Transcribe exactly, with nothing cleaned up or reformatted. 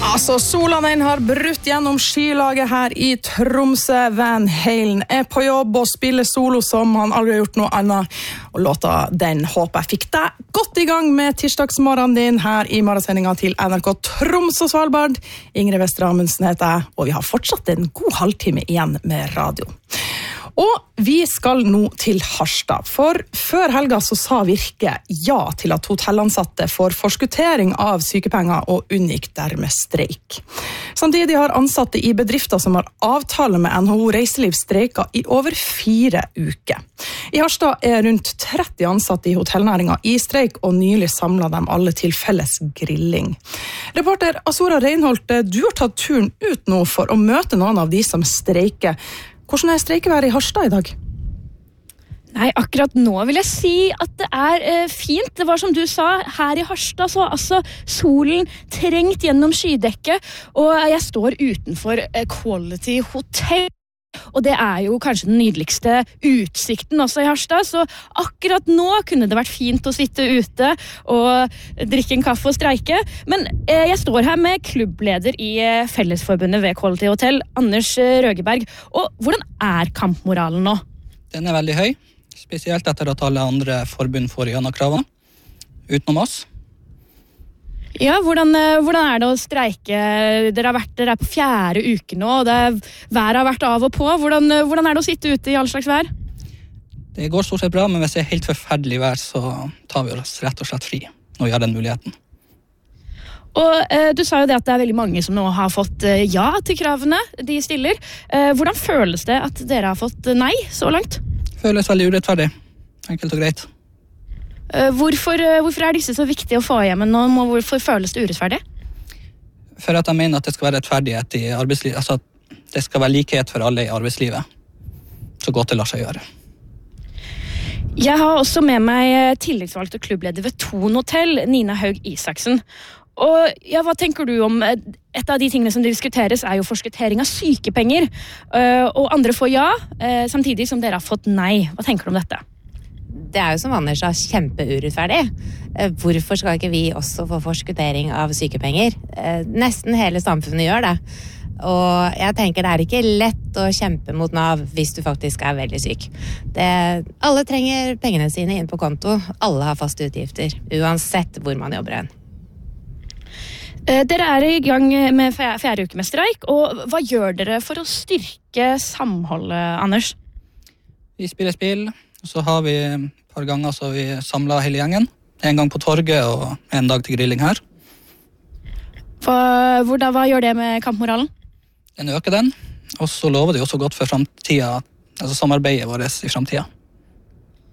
Altså, sola den har brutt gjennom skylaget her i Tromsø. Van Halen er på jobb og spiller solo som han aldri har gjort noe annet. Og låta den håper jeg fikk deg godt i gang med tirsdagsmorgenen din her i morgensendingen til N R K Troms og Svalbard. Ingrid Vestre Amundsen heter jeg, og vi har fortsatt en god halvtime igjen med radio. Og vi skal nå til Harstad, for før helga så sa Virke ja til at hotellansatte får forskuttering av sykepenger og unngikk dermed streik. Samtidig har ansatte i bedrifter som har avtale med N H O Reiseliv streika i over fire uker. I Harstad er rundt tretti ansatte i hotellnæringa i streik, og nylig samlet dem alle til felles grilling. Reporter Azora Reinholt, du har tatt turen ut nå for å møte noen av de som streiker. Hvordan er streikeværet i Harstad i dag? Nei, akkurat nå vil jeg si at det er eh, fint. Det var som du sa, her i Harstad så altså solen trengt gjennom skydekket, og jeg står utenfor eh, Quality Hotel. Og det er jo kanskje den nydeligste utsikten også i Harstad, så akkurat nå kunne det vært fint å sitte ute og drikke en kaffe og streike. Men eh, jeg står her med klubbleder i eh, Fellesforbundet ved Quality Hotel, Anders Røgeberg. Og hvordan er kampmoralen nå? Den er veldig høy, spesielt etter at alle andre forbund får igjennom kravene, utenom oss. Ja, hvordan, hvordan er det å streike? Dere har vært dere er på fjerde uke nå, og det er, været har vært av og på. Hvordan, hvordan er det å sitte ute i all slags vær? Det går stort sett bra, men hvis det er helt forferdelig vær, så tar vi oss rett og slett fri når vi har den muligheten. Og eh, du sa jo det at det er veldig mange som nå har fått eh, ja til kravene de stiller. Eh, hvordan føles det at dere har fått nei så langt? Føles veldig urettferdig, enkelt og greit. Hvorfor, hvorfor er disse så viktige å få hjem nå? Hvorfor føles det urettferdig? For at jeg mener at det skal være rettferdighet i arbeidslivet. Altså at det skal være likhet for alle i arbeidslivet. Så godt det lar seg gjøre. Jeg har også med meg tilleggsvalgt og klubbleder ved Thon Hotel, Nina Haug Isaksen. Og ja, hva tenker du om et av de tingene som diskuteres er jo forskuttering av sykepenger. Og andre får ja, samtidig som dere har fått nei. Hva tenker du om dette? Det er jo som Anders sa kjempeurettferdig. Hvorfor skal ikke vi også få forskuttering av sykepenger? Nesten hele samfunnet gjør det. Og jeg tenker det er ikke lett å kjempe mot Nav hvis du faktisk er veldig syk. Det, alle trenger pengene sine inn på konto. Alle har faste utgifter, uansett hvor man jobber hen. Dere er i gang med fjerde uke med streik, og hva gjør dere for å styrke samholdet, Anders? Vi spiller spill. Så har vi et par ganger så vi samlet hele gjengen. En gang på torget og en dag til grilling her. Hva, hvordan, hva gjør det med kampmoralen? Den øker den, og så lover det også godt for fremtiden, altså samarbeidet vårt i fremtiden.